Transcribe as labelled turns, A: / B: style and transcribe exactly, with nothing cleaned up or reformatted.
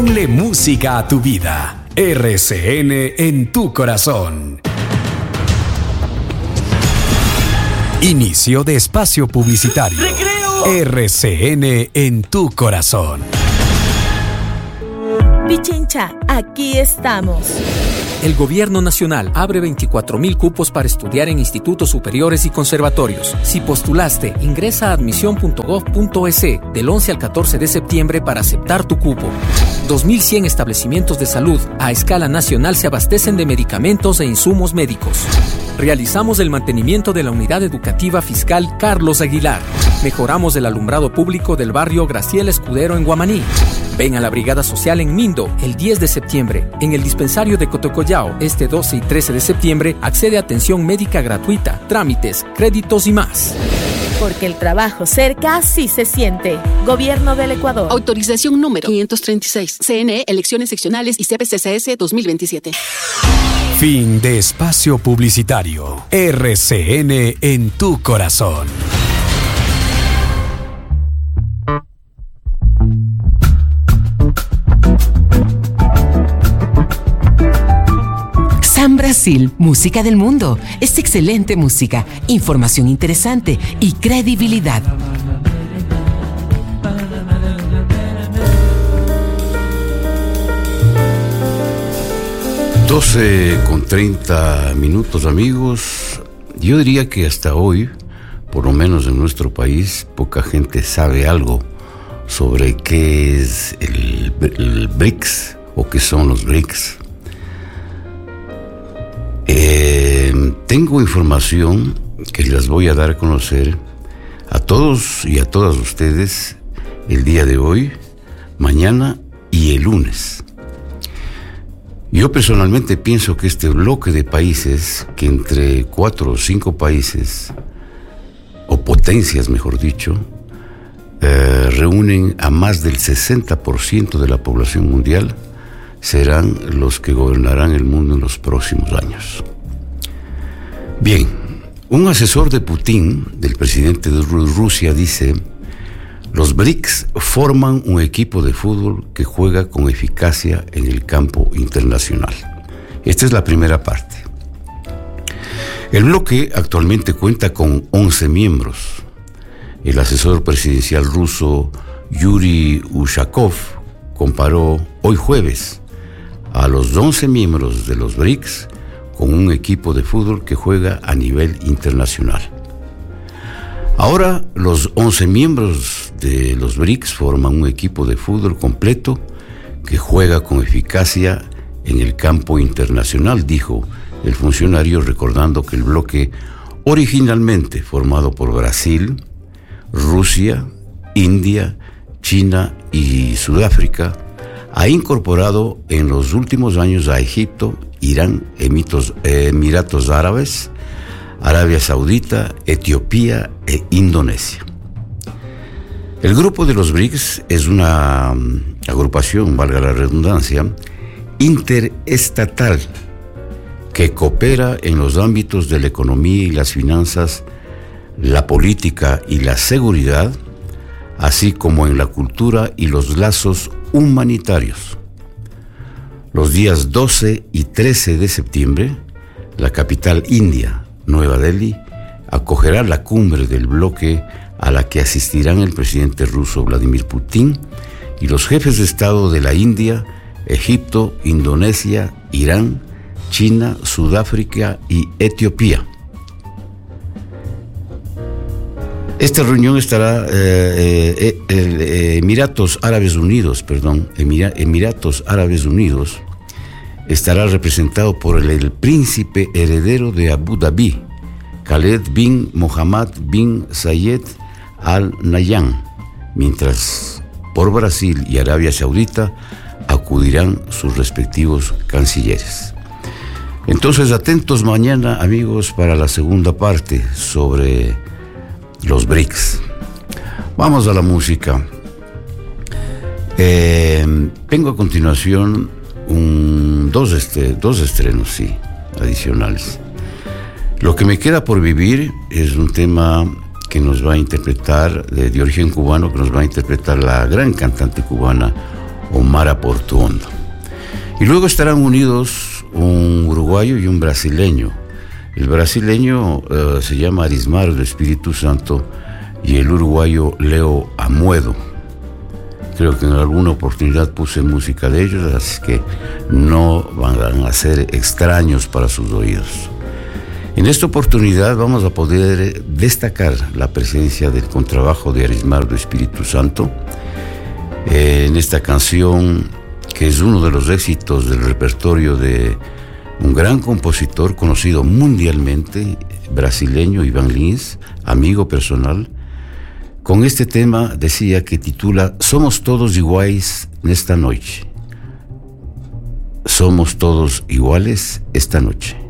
A: Ponle música a tu vida. R C N en tu corazón. Inicio de espacio publicitario. ¡Recreo! R C N en tu corazón.
B: Pichincha, aquí estamos.
C: El Gobierno Nacional abre veinticuatro mil cupos para estudiar en institutos superiores y conservatorios. Si postulaste, ingresa a admisión punto gov punto es del once al catorce de septiembre para aceptar tu cupo. dos mil cien establecimientos de salud a escala nacional se abastecen de medicamentos e insumos médicos. Realizamos el mantenimiento de la unidad educativa fiscal Carlos Aguilar. Mejoramos el alumbrado público del barrio Graciela Escudero en Guamaní. Ven a la Brigada Social en Mindo el diez de septiembre. En el dispensario de Cotocollao, este doce y trece de septiembre, accede a atención médica gratuita, trámites, créditos y más.
B: Porque el trabajo cerca sí se siente. Gobierno del Ecuador.
D: Autorización número quinientos treinta y seis. C N E, Elecciones Seccionales y C P C C S dos mil veintisiete.
A: Fin de espacio publicitario. R C N en tu corazón.
E: San Brasil, música del mundo. Es excelente música, información interesante y credibilidad.
F: doce con treinta minutos, amigos. Yo diría que hasta hoy, por lo menos en nuestro país, poca gente sabe algo sobre qué es el, el BRICS o qué son los BRICS. Eh, tengo información que les voy a dar a conocer a todos y a todas ustedes el día de hoy, mañana y el lunes. Yo personalmente pienso que este bloque de países, que entre cuatro o cinco países, o potencias mejor dicho, eh, reúnen a más del sesenta por ciento de la población mundial, serán los que gobernarán el mundo en los próximos años. Bien, un asesor de Putin, del presidente de Rusia, dice: los BRICS forman un equipo de fútbol que juega con eficacia en el campo internacional. Esta es la primera parte. El bloque actualmente cuenta con once miembros. El asesor presidencial ruso Yuri Ushakov comparó hoy jueves a los once miembros de los BRICS con un equipo de fútbol que juega a nivel internacional. Ahora, los once miembros de los BRICS forman un equipo de fútbol completo que juega con eficacia en el campo internacional, dijo el funcionario, recordando que el bloque, originalmente formado por Brasil, Rusia, India, China y Sudáfrica, ha incorporado en los últimos años a Egipto, Irán, Emitos, eh, Emiratos Árabes, Arabia Saudita, Etiopía e Indonesia. El grupo de los BRICS es una um, agrupación, valga la redundancia, interestatal que coopera en los ámbitos de la economía y las finanzas, la política y la seguridad, así como en la cultura y los lazos humanitarios. Los días doce y trece de septiembre, la capital india, Nueva Delhi, acogerá la cumbre del bloque a la que asistirán el presidente ruso Vladimir Putin y los jefes de Estado de la India, Egipto, Indonesia, Irán, China, Sudáfrica y Etiopía. Esta reunión estará eh, eh, eh, Emiratos Árabes Unidos, perdón, Emira, Emiratos Árabes Unidos estará representado por el, el príncipe heredero de Abu Dhabi, Khaled bin Mohammed bin Zayed Al Nahyan, mientras por Brasil y Arabia Saudita acudirán sus respectivos cancilleres. Entonces, atentos mañana, amigos, para la segunda parte sobre los BRICS. Vamos a la música. Eh, tengo a continuación un, dos, este, dos estrenos, sí, adicionales. Lo que me queda por vivir es un tema que nos va a interpretar, de, de origen cubano, que nos va a interpretar la gran cantante cubana Omar Portuondo. Y luego estarán unidos un uruguayo y un brasileño. El brasileño uh, se llama Arismar do Espíritu Santo y el uruguayo Leo Amuedo. Creo que en alguna oportunidad puse música de ellos, así que no van a ser extraños para sus oídos. En esta oportunidad vamos a poder destacar la presencia del contrabajo de Arismar do Espíritu Santo eh, en esta canción, que es uno de los éxitos del repertorio de un gran compositor conocido mundialmente, brasileño, Iván Lins, amigo personal. Con este tema decía que titula Somos todos iguais nesta noche. Somos todos iguales esta noche.